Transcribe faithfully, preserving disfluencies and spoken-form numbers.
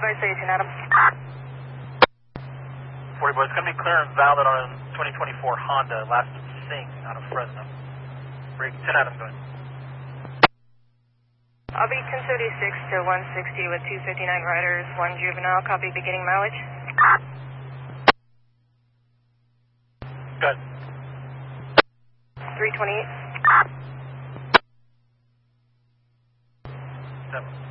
January station, Adam. forty boy, it's going to be clear and valid on a twenty twenty-four Honda, last in Sing, out of Fresno. Break ten Adam, go ahead. I'll be ten thirty-six to one sixty with two fifty-nine riders, one juvenile, copy beginning mileage. Good. three twenty-eight. Seven.